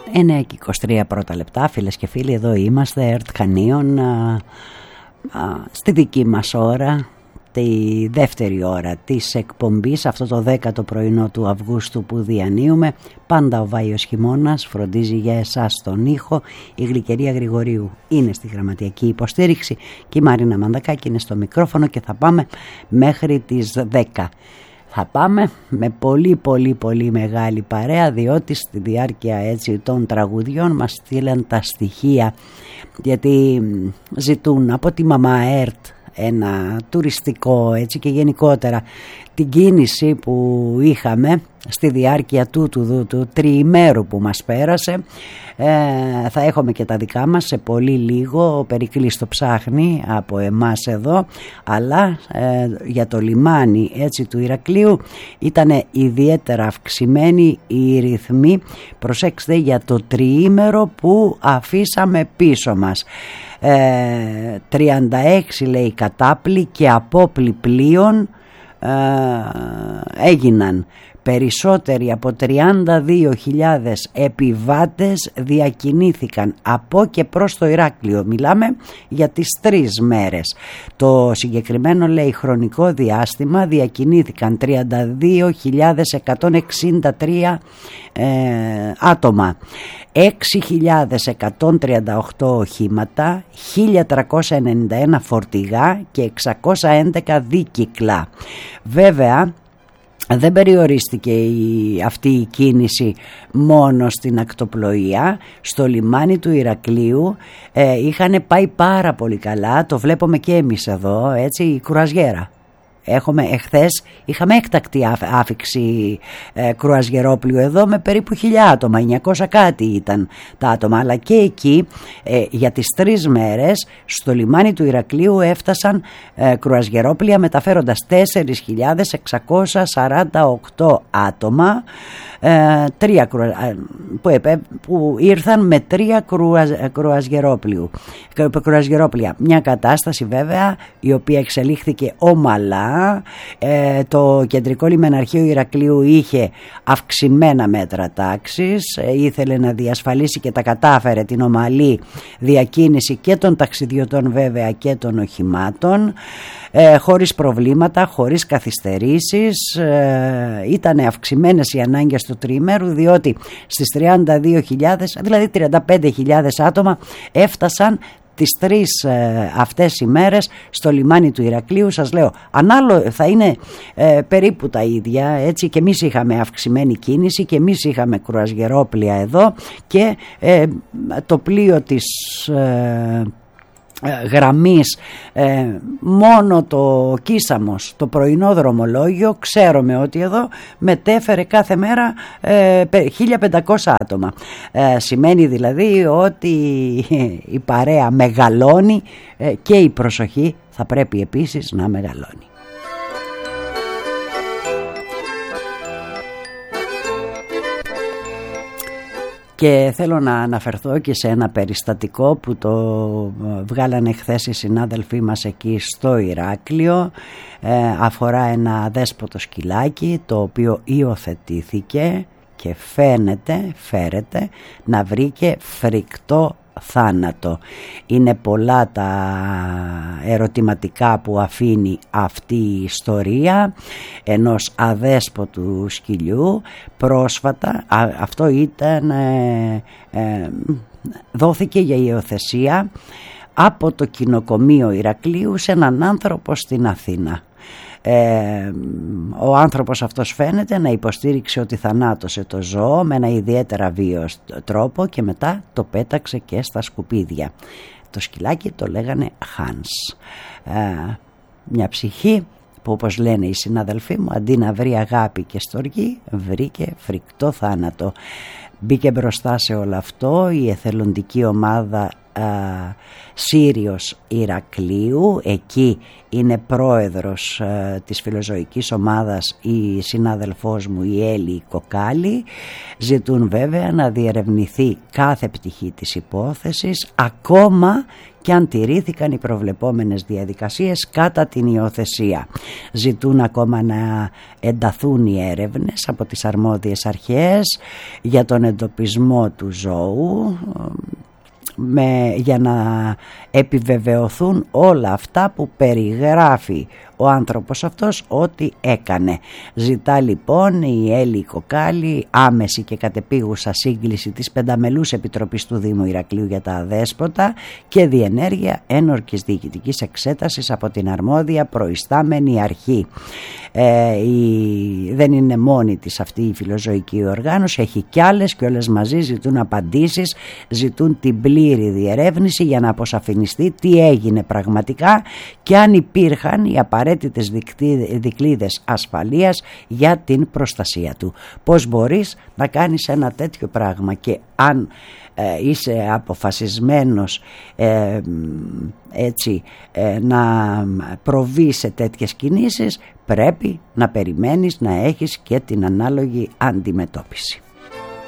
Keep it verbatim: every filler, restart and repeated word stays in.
εννιά και είκοσι τρία πρώτα λεπτά, φίλες και φίλοι, εδώ είμαστε, ΕΡΤ Χανίων, α, α, στη δική μας ώρα, τη δεύτερη ώρα της εκπομπής, αυτό το δέκατο πρωινό του Αυγούστου που διανύουμε. Πάντα ο Βάιος Χειμώνας φροντίζει για εσάς τον ήχο. Η Γλυκερία Γρηγορίου είναι στη γραμματιακή υποστήριξη και η Μαρίνα Μανδακάκη είναι στο μικρόφωνο και θα πάμε μέχρι τις δέκα. Θα πάμε με πολύ πολύ πολύ μεγάλη παρέα, διότι στη διάρκεια έτσι των τραγουδιών μας στείλαν τα στοιχεία, γιατί ζητούν από τη Μαμά ΕΡΤ ένα τουριστικό έτσι και γενικότερα την κίνηση που είχαμε στη διάρκεια του, του, του, του τριημέρου που μας πέρασε. Ε, θα έχουμε και τα δικά μας σε πολύ λίγο. Ο Περικλής το ψάχνει από εμάς εδώ, αλλά ε, για το λιμάνι έτσι του Ηρακλείου ήταν ιδιαίτερα αυξημένοι οι ρυθμοί. Προσέξτε, για το τριήμερο που αφήσαμε πίσω μας. ε, τριάντα έξι λέει κατάπλοι και απόπλοι πλοίων ε, έγιναν. Περισσότεροι από τριάντα δύο χιλιάδες επιβάτες διακινήθηκαν από και προς το Ηράκλειο. Μιλάμε για τις τρεις μέρες. Το συγκεκριμένο λέει χρονικό διάστημα διακινήθηκαν τριάντα δύο χιλιάδες εκατόν εξήντα τρία ε, άτομα, έξι χιλιάδες εκατόν τριάντα οκτώ οχήματα, χίλια τριακόσια ενενήντα ένα φορτηγά και εξακόσια έντεκα δίκυκλα. Βέβαια δεν περιορίστηκε η, αυτή η κίνηση μόνο στην ακτοπλοεία. Στο λιμάνι του Ηρακλείου ε, είχαν πάει πάρα πολύ καλά, το βλέπουμε και εμείς εδώ, έτσι, η κρουαζιέρα. Έχουμε, εχθές είχαμε έκτακτη άφιξη ε, κρουαζιερόπλοιου εδώ με περίπου χιλιά άτομα, εννιακόσια κάτι ήταν τα άτομα, αλλά και εκεί ε, για τις τρεις μέρες στο λιμάνι του Ηρακλείου έφτασαν ε, κρουαζιερόπλοια μεταφέροντας τέσσερις χιλιάδες εξακόσια σαράντα οκτώ άτομα, ε, τρία κρουα, που, που ήρθαν με τρία κρουαζ, κρουαζιερόπλοιου, κρουαζιερόπλοια. Μια κατάσταση βέβαια η οποία εξελίχθηκε ομαλά. Ε, το κεντρικό λιμεναρχείο Ηρακλείου είχε αυξημένα μέτρα τάξης, ε, ήθελε να διασφαλίσει και τα κατάφερε την ομαλή διακίνηση και των ταξιδιωτών βέβαια και των οχημάτων, ε, χωρίς προβλήματα, χωρίς καθυστερήσεις. ε, ήταν αυξημένες οι ανάγκες του τριημέρου, διότι στις τριάντα δύο χιλιάδες, δηλαδή τριάντα πέντε χιλιάδες άτομα έφτασαν τις τρεις ε, αυτές οι μέρες στο λιμάνι του Ηρακλείου. Σας λέω, ανάλογα θα είναι ε, περίπου τα ίδια, έτσι, και εμείς είχαμε αυξημένη κίνηση και εμείς είχαμε κρουαζιερόπλοια εδώ και ε, το πλοίο της ε, γραμμής ε, μόνο το Κίσαμος, το πρωινό δρομολόγιο, ξέρουμε ότι εδώ μετέφερε κάθε μέρα ε, χίλια πεντακόσια άτομα. ε, σημαίνει δηλαδή ότι η παρέα μεγαλώνει ε, και η προσοχή θα πρέπει επίσης να μεγαλώνει. Και θέλω να αναφερθώ και σε ένα περιστατικό που το βγάλανε χθες οι συνάδελφοί μας εκεί στο Ηράκλειο. Ε, αφορά ένα αδέσποτο σκυλάκι το οποίο υιοθετήθηκε και φαίνεται, φέρεται να βρήκε φρικτό θάνατο. Είναι πολλά τα ερωτηματικά που αφήνει αυτή η ιστορία ενός αδέσποτου σκυλιού. Πρόσφατα α, αυτό ήταν ε, ε, δόθηκε για υιοθεσία από το κοινοκομείο Ηρακλείου σε έναν άνθρωπο στην Αθήνα. Ε, ο άνθρωπος αυτός φαίνεται να υποστήριξε ότι θανάτωσε το ζώο με ένα ιδιαίτερα βίαιο τρόπο και μετά το πέταξε και στα σκουπίδια. Το σκυλάκι το λέγανε Hans. Ε, μια ψυχή που, όπως λένε οι συναδελφοί μου, αντί να βρει αγάπη και στοργή, βρήκε φρικτό θάνατο. Μπήκε μπροστά σε όλο αυτό η εθελοντική ομάδα α, Σύριος Ηρακλείου. Εκεί είναι πρόεδρος α, της φιλοζωικής ομάδας η συνάδελφός μου η Έλλη Κοκάλη. Ζητούν βέβαια να διερευνηθεί κάθε πτυχή της υπόθεσης, ακόμα και αν τηρήθηκαν οι προβλεπόμενες διαδικασίες κατά την υιοθεσία. Ζητούν ακόμα να ενταθούν οι έρευνες από τις αρμόδιες αρχές για τον εντοπισμό του ζώου, με, για να επιβεβαιωθούν όλα αυτά που περιγράφει ο άνθρωπος αυτός ότι έκανε. Ζητά λοιπόν η Έλλη Κοκάλη άμεση και κατεπίγουσα σύγκληση της πενταμελούς επιτροπής του Δήμου Ηρακλείου για τα αδέσποτα και διενέργεια ένορκης διοικητικής εξέτασης από την αρμόδια προϊστάμενη αρχή. Ε, η, δεν είναι μόνη της αυτή η φιλοζωική οργάνωση, έχει κι άλλες και όλες μαζί ζητούν απαντήσεις, ζητούν την πλήρη διερεύνηση για να αποσαφινιστεί τι έγινε πραγματικά και αν υπήρχαν οι απαραίτητες δικλείδες ασφαλείας για την προστασία του. Πώς μπορείς να κάνεις ένα τέτοιο πράγμα και αν ε, είσαι αποφασισμένος ε, έτσι ε, να προβείς σε τέτοιες κινήσεις, πρέπει να περιμένεις να έχεις και την ανάλογη αντιμετώπιση.